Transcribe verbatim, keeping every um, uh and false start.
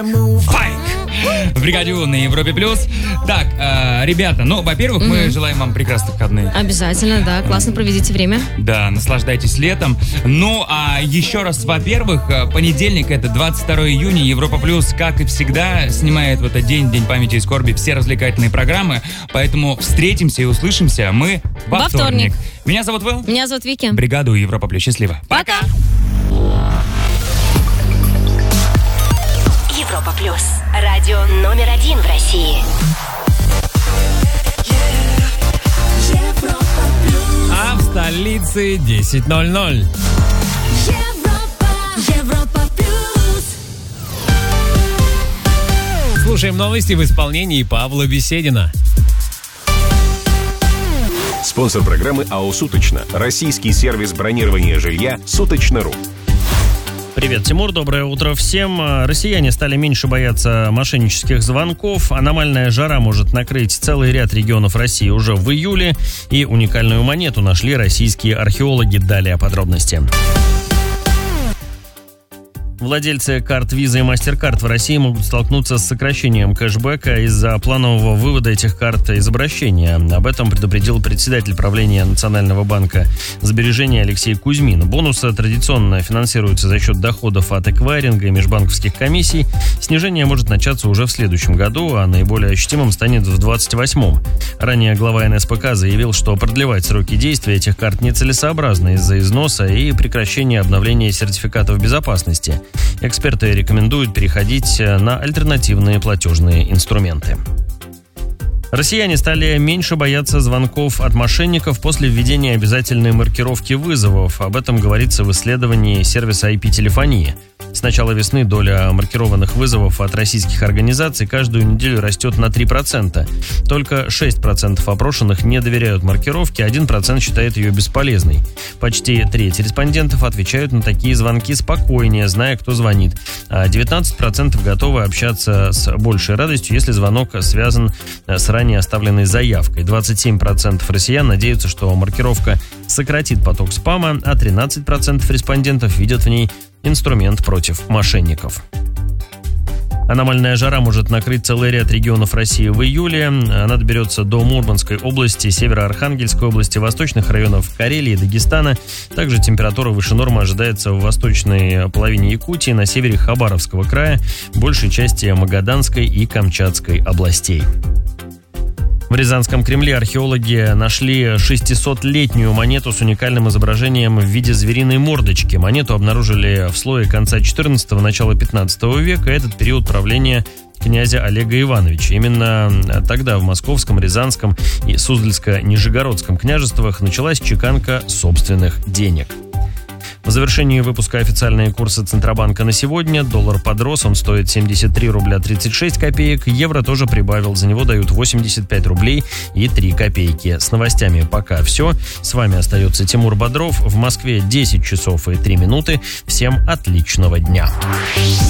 Файк! В бригаде У на Европе Плюс. Так, э, ребята, ну, во-первых, mm-hmm. мы желаем вам прекрасных выходных. Обязательно, да, классно проведите время. Да, наслаждайтесь летом. Ну, а еще раз, во-первых, понедельник, это двадцать второго июня, Европа Плюс, как и всегда, снимает в этот день, День памяти и скорби, все развлекательные программы. Поэтому встретимся и услышимся мы во, во вторник. вторник. Меня зовут Вэл. Меня зовут Вики. Бригаду Европа Плюс. Счастливо. Пока. Европа Плюс. Радио номер один в России. Европа Плюс. А в столице десять ноль ноль. Европа, Европа Плюс. Слушаем новости в исполнении Павла Беседина. Спонсор программы АО «Суточно». Российский сервис бронирования жилья «Суточно.ру». Привет, Тимур, доброе утро всем. Россияне стали меньше бояться мошеннических звонков. Аномальная жара может накрыть целый ряд регионов России уже в июле. И уникальную монету нашли российские археологи. Далее подробности. Владельцы карт Visa и MasterCard в России могут столкнуться с сокращением кэшбэка из-за планового вывода этих карт из обращения. Об этом предупредил председатель правления Национального банка сбережения Алексей Кузьмин. Бонусы традиционно финансируются за счет доходов от эквайринга и межбанковских комиссий. Снижение может начаться уже в следующем году, а наиболее ощутимым станет в двадцать восьмом. Ранее глава эн эс пэ ка заявил, что продлевать сроки действия этих карт нецелесообразно из-за износа и прекращения обновления сертификатов безопасности. Эксперты рекомендуют переходить на альтернативные платежные инструменты. Россияне стали меньше бояться звонков от мошенников после введения обязательной маркировки вызовов. Об этом говорится в исследовании сервиса ай пи-телефонии. С начала весны доля маркированных вызовов от российских организаций каждую неделю растет на три процента. Только шесть процентов опрошенных не доверяют маркировке, один процент считает ее бесполезной. Почти треть респондентов отвечают на такие звонки спокойнее, зная, кто звонит. А девятнадцать процентов готовы общаться с большей радостью, если звонок связан с ранее оставленной заявкой. двадцать семь процентов россиян надеются, что маркировка сократит поток спама, а тринадцать процентов респондентов видят в ней инструмент против мошенников. Аномальная жара может накрыть целый ряд регионов России в июле. Она доберется до Мурманской области, Северо-Архангельской области, восточных районов Карелии и Дагестана. Также температура выше нормы ожидается в восточной половине Якутии, на севере Хабаровского края, большей части Магаданской и Камчатской областей. В Рязанском Кремле археологи нашли шестисотлетнюю монету с уникальным изображением в виде звериной мордочки. Монету обнаружили в слое конца четырнадцатого – начала пятнадцатого века. Этот период правления князя Олега Ивановича. Именно тогда в Московском, Рязанском и Суздальско-Нижегородском княжествах началась чеканка собственных денег. В завершении выпуска официальные курсы Центробанка на сегодня. Доллар подрос, он стоит семьдесят три рубля тридцать шесть копеек. Евро тоже прибавил, за него дают восемьдесят пять рублей и три копейки. С новостями пока все. С вами остается Тимур Бодров. В Москве десять часов и три минуты. Всем отличного дня.